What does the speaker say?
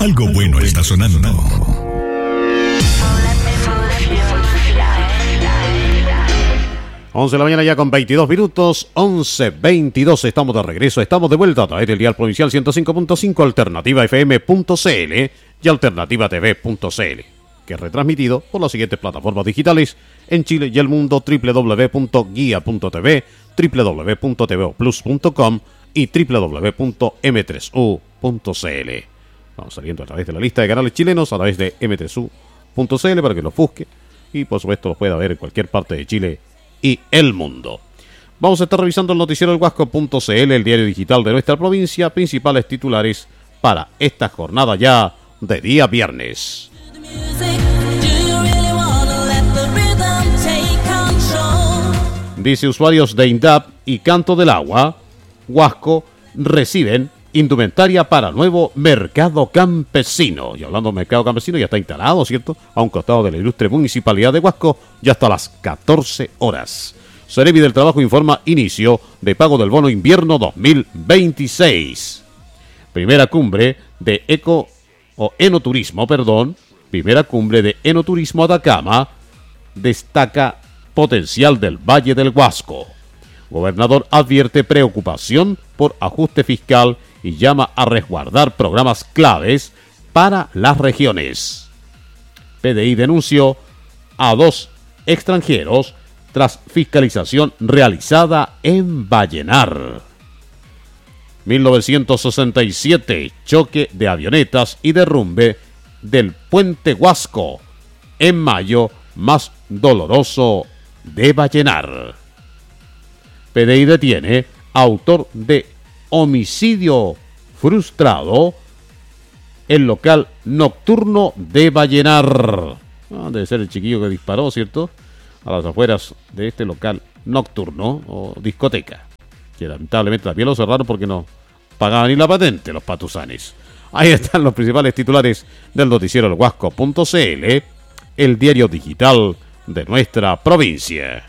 Algo bueno está sonando. 11 de la mañana ya con 22 minutos, 11:22, estamos de regreso, estamos de vuelta a través del dial provincial 105.5, alternativafm.cl y alternativatv.cl, que es retransmitido por las siguientes plataformas digitales en Chile y el mundo: www.guia.tv, www.tvoplus.com y www.m3u.cl. Vamos saliendo a través de la lista de canales chilenos, a través de m3u.cl para que los busque y por supuesto los pueda ver en cualquier parte de Chile y el mundo. Vamos a estar revisando el noticiero del Huasco.cl, el diario digital de nuestra provincia, principales titulares para esta jornada ya de día viernes. Dice: usuarios de INDAP y Canto del Agua, Huasco, reciben indumentaria para nuevo mercado campesino. Y hablando de mercado campesino, ya está instalado, ¿cierto?, a un costado de la ilustre municipalidad de Huasco, ya hasta las 14 horas. Cerevi del Trabajo informa inicio de pago del bono invierno 2026. Primera cumbre de Primera cumbre de Enoturismo Atacama destaca potencial del Valle del Huasco. Gobernador advierte preocupación por ajuste fiscal y llama a resguardar programas claves para las regiones. PDI denunció a 2 extranjeros tras fiscalización realizada en Vallenar. 1967, choque de avionetas y derrumbe del puente Huasco. En mayo, más doloroso de Vallenar. PDI detiene autor de homicidio frustrado en local nocturno de Vallenar. Debe ser el chiquillo que disparó, ¿cierto?, a las afueras de este local nocturno o discoteca, que lamentablemente también lo cerraron porque no pagaban ni la patente los patusanes. Ahí están los principales titulares del noticiero el Huasco.cl, el diario digital de nuestra provincia.